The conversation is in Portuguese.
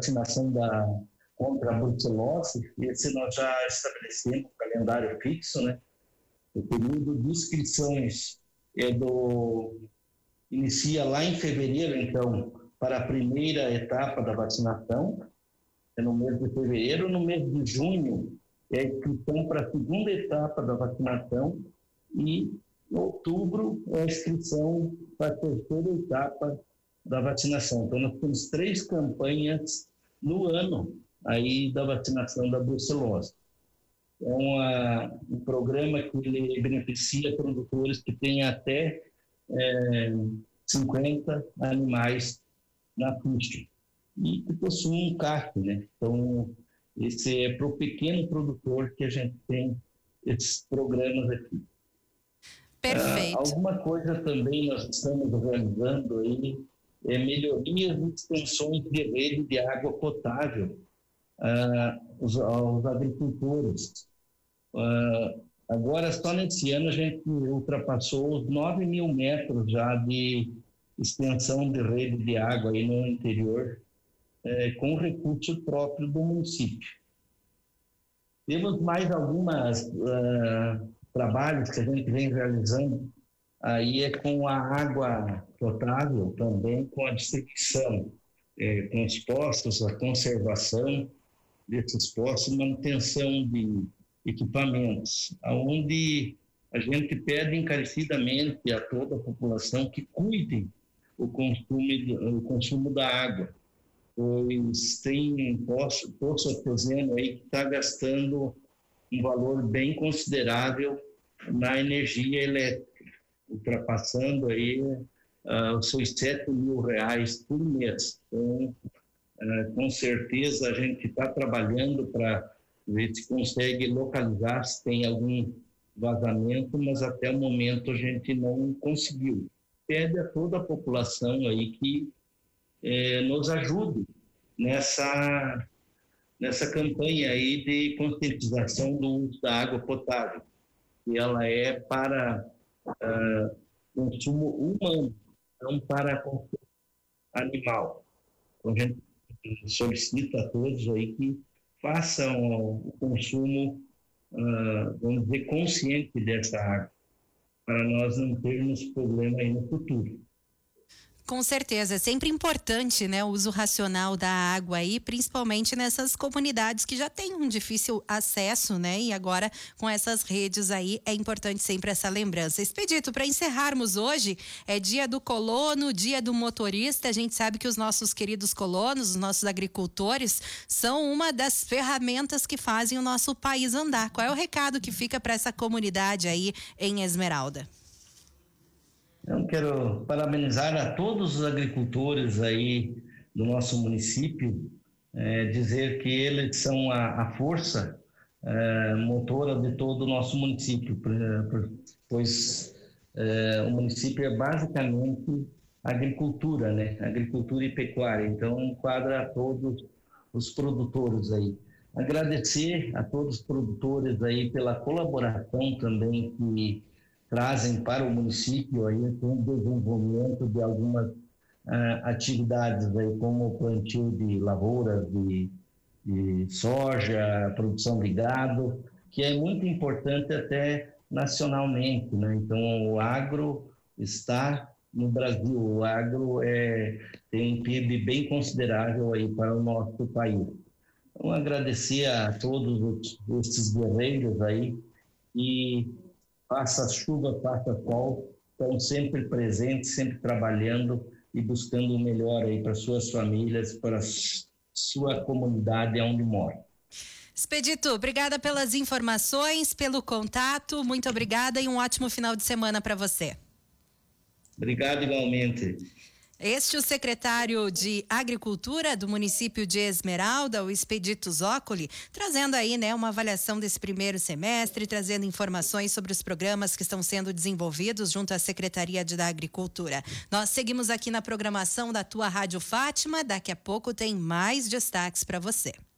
vacinação contra a brucelose. Esse nós já estabelecemos um calendário fixo, né? O período de inscrições inicia lá em fevereiro, então, para a primeira etapa da vacinação, é no mês de fevereiro. No mês de junho é a inscrição para a segunda etapa da vacinação e em outubro é a inscrição para a terceira etapa da vacinação. Então, nós temos 3 campanhas no ano aí da vacinação da brucelose. É um programa que ele beneficia produtores que têm até 50 animais na ficha e que possuem um CAC, né? Então, esse é para o pequeno produtor que a gente tem esses programas aqui. Perfeito. Alguma coisa também nós estamos realizando aí melhorias e extensões de rede de água potável aos agricultores. Agora, só nesse ano, a gente ultrapassou os 9.000 metros já de extensão de rede de água aí no interior, com recurso próprio do município. Temos mais alguns trabalhos que a gente vem realizando, aí com a água potável também, com a distribuição, com os postos, a conservação desses postos, manutenção de equipamentos, onde a gente pede encarecidamente a toda a população que cuide o consumo da água, pois tem poço artesiano aí que está gastando um valor bem considerável na energia elétrica, ultrapassando aí os seus R$7.000 por mês. Então, com certeza a gente está trabalhando para ver se consegue localizar se tem algum vazamento, mas até o momento a gente não conseguiu. Pede a toda a população aí que nos ajude nessa campanha aí de conscientização do uso da água potável, que ela é para consumo humano, não para consumo animal. Então a gente solicita a todos aí que façam o consumo, vamos dizer, consciente dessa água, para nós não termos problema aí no futuro. Com certeza, é sempre importante, né, o uso racional da água aí, principalmente nessas comunidades que já têm um difícil acesso, né, e agora com essas redes aí é importante sempre essa lembrança. Expedito, para encerrarmos hoje, é dia do colono, dia do motorista. A gente sabe que os nossos queridos colonos, os nossos agricultores, são uma das ferramentas que fazem o nosso país andar. Qual é o recado que fica para essa comunidade aí em Esmeralda? Eu quero parabenizar a todos os agricultores aí do nosso município, dizer que eles são a força motora de todo o nosso município, pois o município é basicamente agricultura, né? Agricultura e pecuária, então enquadra a todos os produtores aí. Agradecer a todos os produtores aí pela colaboração também que trazem para o município aí com o desenvolvimento de algumas atividades aí, como o plantio de lavouras de soja, produção de gado, que é muito importante até nacionalmente, né? Então o agro está no Brasil, o agro tem um PIB bem considerável aí para o nosso país. Então agradecer a todos esses guerreiros aí e faça chuva, faça sol, estão sempre presentes, sempre trabalhando e buscando o melhor aí para suas famílias, para a sua comunidade onde mora. Expedito, obrigada pelas informações, pelo contato, muito obrigada e um ótimo final de semana para você. Obrigado igualmente. Este é o secretário de Agricultura do município de Esmeralda, o Expedito Zócoli, trazendo aí, né, uma avaliação desse primeiro semestre, trazendo informações sobre os programas que estão sendo desenvolvidos junto à Secretaria da Agricultura. Nós seguimos aqui na programação da tua Rádio Fátima, daqui a pouco tem mais destaques para você.